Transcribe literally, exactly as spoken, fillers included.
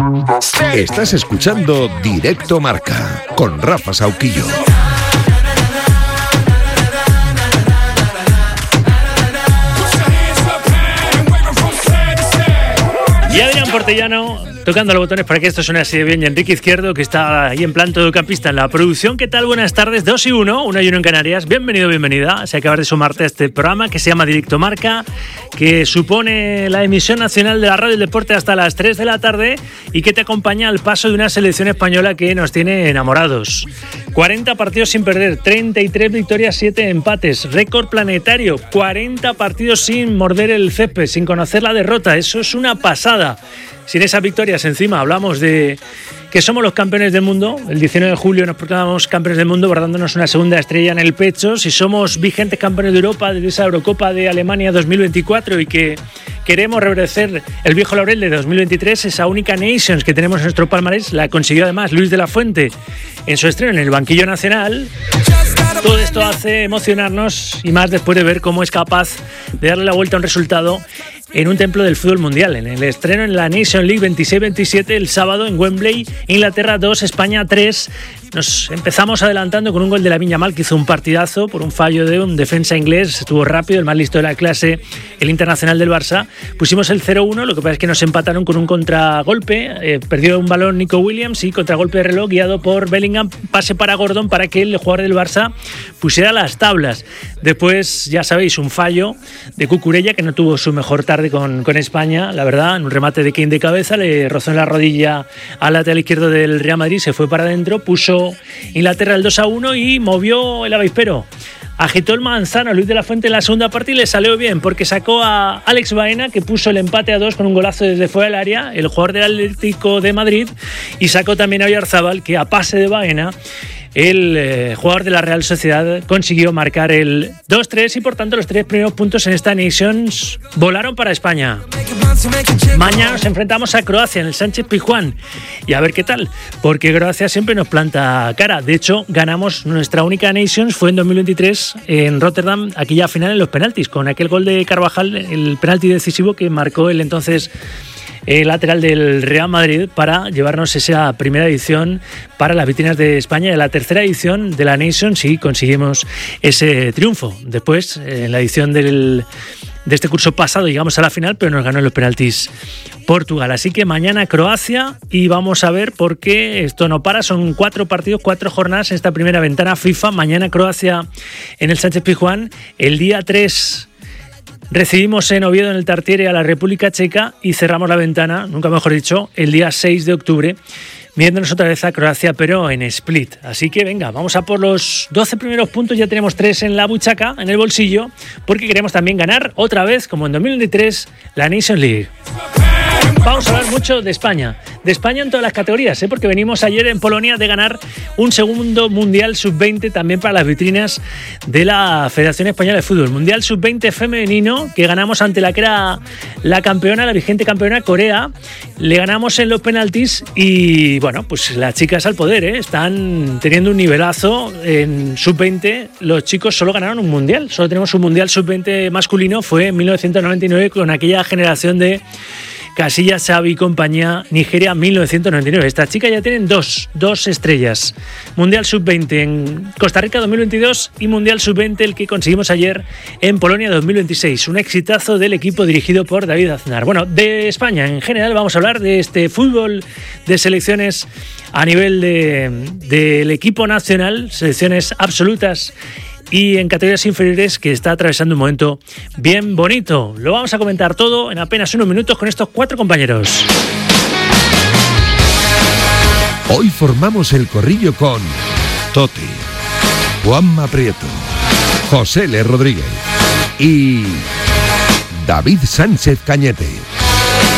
Estás escuchando Directo Marca con Rafa Sauquillo. Y Adrián Portellano tocando los botones para que esto suene así de bien. Y Enrique Izquierdo, que está ahí en plan todocampista en la producción. ¿Qué tal? Buenas tardes. dos y uno, uno y uno en Canarias. Bienvenido, bienvenida. Se acaba de sumarte a este programa que se llama Directo Marca, que supone la emisión nacional de la radio del deporte hasta las tres de la tarde y que te acompaña al paso de una selección española que nos tiene enamorados. cuarenta partidos sin perder, treinta y tres victorias, siete empates. Récord planetario, cuarenta partidos sin morder el césped, sin conocer la derrota. Eso es una pasada. Sin esas victorias encima hablamos de que somos los campeones del mundo. El diecinueve de julio nos proclamamos campeones del mundo bordándonos una segunda estrella en el pecho. Si somos vigentes campeones de Europa de esa Eurocopa de Alemania dos mil veinticuatro y que queremos reverdecer el viejo laurel de dos mil veintitrés, esa única Nations que tenemos en nuestro palmarés la consiguió además Luis de la Fuente en su estreno en el banquillo nacional. Todo esto hace emocionarnos y más después de ver cómo es capaz de darle la vuelta a un resultado en un templo del fútbol mundial, en el estreno en la Nation League veintiséis veintisiete el sábado en Wembley, Inglaterra dos, España tres. Nos empezamos adelantando con un gol de Lamine Yamal que hizo un partidazo por un fallo de un defensa inglés, estuvo rápido, el más listo de la clase, el internacional del Barça. Pusimos el cero uno, lo que pasa es que nos empataron con un contragolpe, eh, perdió un balón Nico Williams y contragolpe de reloj guiado por Bellingham, pase para Gordon para que el jugador del Barça pusiera las tablas. Después, ya sabéis, un fallo de Cucurella que no tuvo su mejor tarde con, con España, la verdad, en un remate de Kane de cabeza, le rozó en la rodilla al lateral izquierdo del Real Madrid, se fue para adentro, puso Inglaterra el dos a uno y movió el avispero. Agitó el manzano Luis de la Fuente en la segunda parte y le salió bien porque sacó a Alex Baena, que puso el empate a dos con un golazo desde fuera del área, el jugador del Atlético de Madrid, y sacó también a Oyarzabal, que a pase de Baena el eh, jugador de la Real Sociedad consiguió marcar el dos tres y por tanto los tres primeros puntos en esta Nations volaron para España. Mañana nos enfrentamos a Croacia en el Sánchez Pizjuán y a ver qué tal, porque Croacia siempre nos planta cara. De hecho, ganamos nuestra única Nations, fue en dos mil veintitrés en Rotterdam, aquella final en los penaltis, con aquel gol de Carvajal, el penalti decisivo que marcó el entonces el lateral del Real Madrid para llevarnos esa primera edición para las vitrinas de España y la tercera edición de la Nations si conseguimos ese triunfo. Después, en la edición del, de este curso pasado llegamos a la final, pero nos ganó en los penaltis Portugal. Así que mañana Croacia y vamos a ver por qué esto no para. Son cuatro partidos, cuatro jornadas en esta primera ventana FIFA. Mañana Croacia en el Sánchez Pizjuán. El día tres recibimos en Oviedo, en el Tartiere, a la República Checa y cerramos la ventana, nunca mejor dicho, el día seis de octubre, midiéndonos otra vez a Croacia, pero en Split. Así que venga, vamos a por los doce primeros puntos, ya tenemos tres en la buchaca, en el bolsillo, porque queremos también ganar otra vez, como en dos mil veintitrés, la Nation League. Vamos a hablar mucho de España, de España en todas las categorías, ¿eh? Porque venimos ayer en Polonia de ganar un segundo Mundial sub veinte también para las vitrinas de la Federación Española de Fútbol. Mundial sub veinte femenino que ganamos ante la que era la campeona, la vigente campeona Corea. Le ganamos en los penaltis y bueno, pues las chicas al poder, ¿eh? Están teniendo un nivelazo en sub veinte. Los chicos solo ganaron un Mundial, solo tenemos un Mundial sub veinte masculino, fue en mil novecientos noventa y nueve con aquella generación de Casillas, Xavi y compañía, Nigeria mil novecientos noventa y nueve. Estas chicas ya tienen dos, dos estrellas. Mundial sub veinte en Costa Rica dos mil veintidós y Mundial sub veinte el que conseguimos ayer en Polonia dos mil veintiséis. Un exitazo del equipo dirigido por David Aznar. Bueno, de España en general vamos a hablar de este fútbol de selecciones a nivel de, del equipo nacional, selecciones absolutas y en categorías inferiores que está atravesando un momento bien bonito. Lo vamos a comentar todo en apenas unos minutos con estos cuatro compañeros. Hoy formamos el corrillo con Toti, Juanma Prieto, José L. Rodríguez y David Sánchez Cañete.